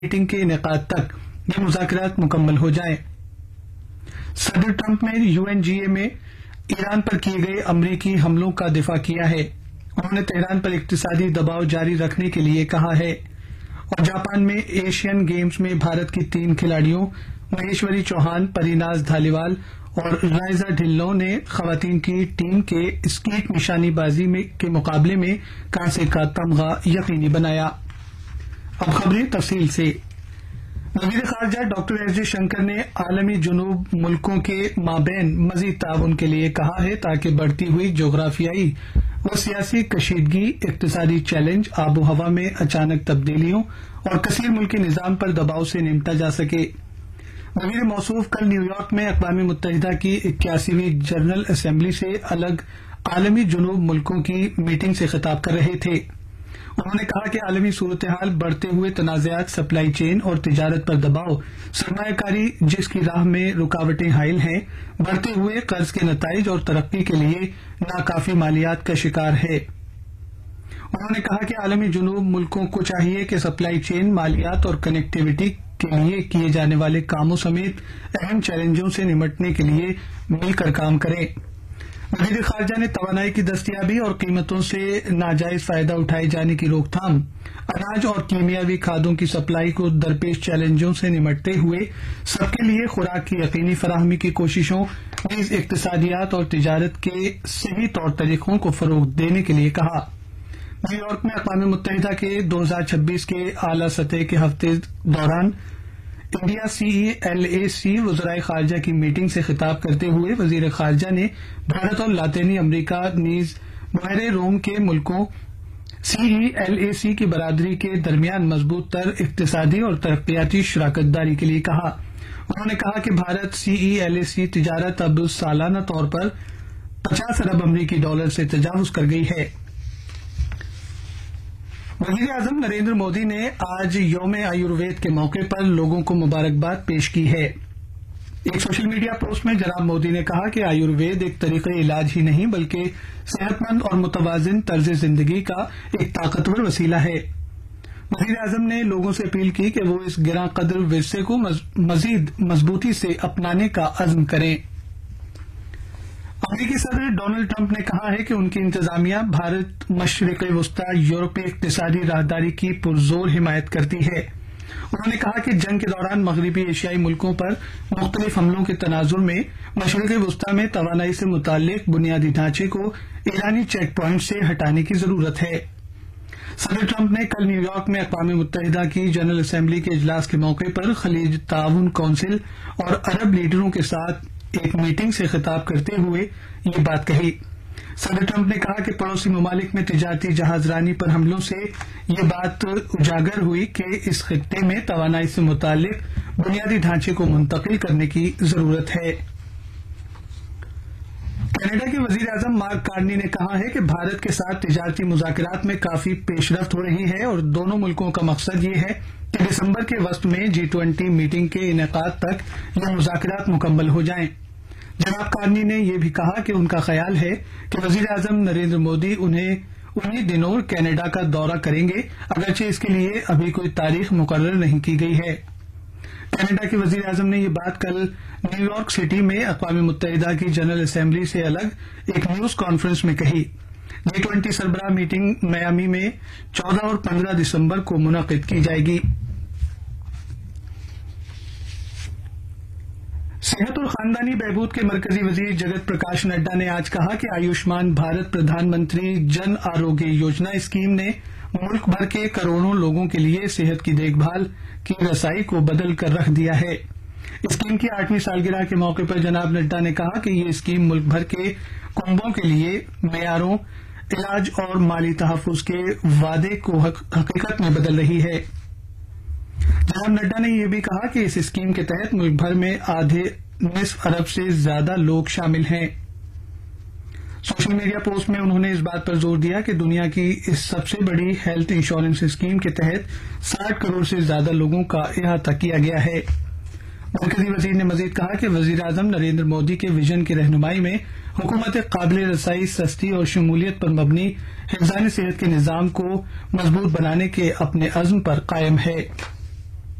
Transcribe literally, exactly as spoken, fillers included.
Meeting کے انعقاد تک یہ مذاکرات مکمل ہو جائیں۔ صدر ٹرمپ نے یو این جی اے میں ایران پر کیے گئے امریکی حملوں کا دفاع کیا ہے۔ انہوں نے تہران پر اقتصادی دباؤ جاری رکھنے کے لیے کہا ہے۔ اور جاپان میں ایشین گیمز میں بھارت کی تین کھلاڑیوں مہیشوری چوہان، پریناز دھالیوال اور رائزہ ڈھلو نے خواتین کی ٹیم کے اسکیٹ نشانی بازی میں کے مقابلے میں کانسے کا تمغہ یقینی بنایا۔ اب خبریں تفصیل سے۔ وزیر خارجہ ڈاکٹر ایس جے شنکر نے عالمی جنوب ملکوں کے مابین مزید تعاون کے لیے کہا ہے تاکہ بڑھتی ہوئی جغرافیائی و سیاسی کشیدگی، اقتصادی چیلنج، آب و ہوا میں اچانک تبدیلیوں اور کثیر ملکی نظام پر دباؤ سے نمٹا جا سکے۔ وزیر موصوف کل نیو یارک میں اقوام متحدہ کی اکیاسویں جنرل اسمبلی سے الگ عالمی جنوب ملکوں کی میٹنگ سے خطاب کر رہے تھے۔ انہوں نے کہا کہ عالمی صورتحال، بڑھتے ہوئے تنازعات، سپلائی چین اور تجارت پر دباؤ، سرمایہ کاری جس کی راہ میں رکاوٹیں حائل ہیں، بڑھتے ہوئے قرض کے نتائج اور ترقی کے لیے ناکافی مالیات کا شکار ہے۔ انہوں نے کہا کہ عالمی جنوب ملکوں کو چاہیے کہ سپلائی چین، مالیات اور کنیکٹیوٹی کے لیے کیے جانے والے کاموں سمیت اہم چیلنجوں سے نمٹنے کے لیے مل کر کام کریں۔ وزیر خارجہ نے توانائی کی دستیابی اور قیمتوں سے ناجائز فائدہ اٹھائے جانے کی روک تھام، اناج اور کیمیاوی کھادوں کی سپلائی کو درپیش چیلنجوں سے نمٹتے ہوئے سب کے لیے خوراک کی یقینی فراہمی کی کوششوں، نیز اقتصادیات اور تجارت کے صحیح طور طریقوں کو فروغ دینے کے لیے کہا۔ نیو یارک میں اقوام متحدہ کے دو ہزار چھبیس کے اعلی سطح کے ہفتے دوران India C E L A سی وزرائے خارجہ کی میٹنگ سے خطاب کرتے ہوئے وزیر خارجہ نے بھارت اور لاطینی امریکہ نیز بحیرہ روم کے ملکوں سی ای ایل اے سی کی برادری کے درمیان مضبوط تر اقتصادی اور ترقیاتی شراکت داری کے لیے کہا۔ انہوں نے کہا کہ بھارت سی ای ایل اے سی تجارت اب سالانہ طور پر پچاس ارب امریکی ڈالر سے تجاوز کر گئی ہے۔ وزیر اعظم نریندر مودی نے آج یوم آیوروید کے موقع پر لوگوں کو مبارکباد پیش کی ہے۔ ایک سوشل میڈیا پوسٹ میں جناب مودی نے کہا کہ آیوروید ایک طریقہ علاج ہی نہیں بلکہ صحت مند اور متوازن طرز زندگی کا ایک طاقتور وسیلہ ہے۔ وزیر اعظم نے لوگوں سے اپیل کی کہ وہ اس گراں قدر ورثے کو مزید مضبوطی سے اپنانے کا عزم کریں۔ امریکی صدر ڈونلڈ ٹرمپ نے کہا ہے کہ ان کی انتظامیہ بھارت مشرق وسطی یورپی اقتصادی راہداری کی پرزور حمایت کرتی ہے۔ انہوں نے کہا کہ جنگ کے دوران مغربی ایشیائی ملکوں پر مختلف حملوں کے تناظر میں مشرق وسطی میں توانائی سے متعلق بنیادی ڈھانچے کو ایرانی چیک پوائنٹ سے ہٹانے کی ضرورت ہے۔ صدر ٹرمپ نے کل نیو یارک میں اقوام متحدہ کی جنرل اسمبلی کے اجلاس کے موقع پر خلیج تعاون کونسل اور عرب لیڈروں کے ساتھ ایک میٹنگ سے خطاب کرتے ہوئے یہ بات کہی۔ صدر ٹرمپ نے کہا کہ پڑوسی ممالک میں تجارتی جہاز رانی پر حملوں سے یہ بات اجاگر ہوئی کہ اس خطے میں توانائی سے متعلق بنیادی ڈھانچے کو منتقل کرنے کی ضرورت ہے۔ کینیڈا کے وزیر اعظم مارک کارنی نے کہا ہے کہ بھارت کے ساتھ تجارتی مذاکرات میں کافی پیش رفت ہو رہی ہے اور دونوں ملکوں کا مقصد یہ ہے کہ دسمبر کے وسط میں جی ٹوئنٹی میٹنگ کے انعقاد تک یہ مذاکرات مکمل ہو جائیں۔ جناب کارنی نے یہ بھی کہا کہ ان کا خیال ہے کہ وزیر اعظم نریندر مودی انہیں انہی دنوں کینیڈا کا دورہ کریں گے، اگرچہ اس کے لیے ابھی کوئی تاریخ مقرر نہیں کی گئی ہے۔ کینیڈا کے وزیر اعظم نے یہ بات کل نیو یارک سٹی میں اقوام متحدہ کی جنرل اسمبلی سے الگ ایک نیوز کانفرنس میں کہی۔ جی ٹوئنٹی سربراہ میٹنگ میامی میں چودہ اور پندرہ دسمبر کو منعقد کی جائے گی۔ صحت اور خاندانی بہبود کے مرکزی وزیر جگت پرکاش نڈا نے آج کہا کہ آیوشمان بھارت پردھان منتری جن آروگیہ یوجنا اسکیم نے ملک بھر کے کروڑوں لوگوں کے لیے صحت کی دیکھ بھال کی رسائی کو بدل کر رکھ دیا ہے۔ اسکیم کی آٹھویں سالگرہ کے موقع پر جناب نڈا نے کہا کہ یہ اسکیم ملک بھر کے کنبوں کے لیے معیاروں، علاج اور مالی تحفظ کے وعدے کو حقیقت میں بدل رہی ہے۔ جناب نڈا نے یہ بھی کہا کہ اس اسکیم کے تحت ملک بھر میں آدھے نصف ارب سے زیادہ لوگ شامل ہیں۔ سوشل میڈیا پوسٹ میں انہوں نے اس بات پر زور دیا کہ دنیا کی اس سب سے بڑی ہیلتھ انشورنس اسکیم کے تحت ساٹھ کروڑ سے زیادہ لوگوں کا احاطہ کیا گیا ہے۔ مرکزی وزیر نے مزید کہا کہ وزیر اعظم نریندر مودی کے ویژن کی رہنمائی میں حکومت قابل رسائی، سستی اور شمولیت پر مبنی حفظان صحت کے نظام کو مضبوط بنانے کے اپنے عزم پر قائم ہے۔